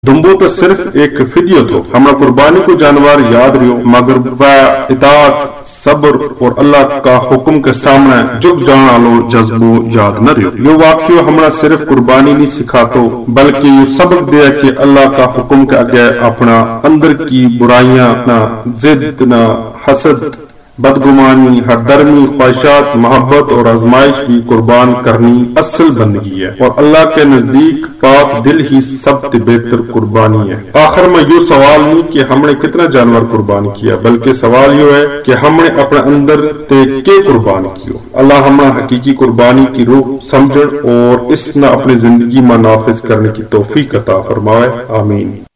दुम्बो तो सिर्फ एक फिदियो थो। हमरा कुर्बानी को जानवर याद रियो, मगर वह इताअत, सब्र और अल्लाह का हुक्म के सामने झुक जाने वालो जज्बो याद न रियो। यो वाक्य हमरा सिर्फ कुर्बानी नहीं सिखातो, बल्कि यो सबक दिया कि अल्लाह का हुक्म के आगे अपना अंदर की बुराइयां ना, जिद ना, हसद, बदगुमानी, हरदर्मी, ख्वाहिशात, मोहब्बत और आजमाइश भी कुर्बान करनी असल बंदगी है, और अल्लाह के नजदीक पाक दिल ही सबसे बेहतर कुर्बानी है। आखिर में यो सवाल नहीं कि हमने कितना जानवर कुर्बान किया, बल्कि सवाल यो है कि हमने अपने अंदर ते के कुर्बान कियो। अल्लाह हमें हकीकी कुर्बानी की रूह समझ और इस न अपनी जिंदगी में नाफिज करने की तौफीक अता फरमाए। आमीन।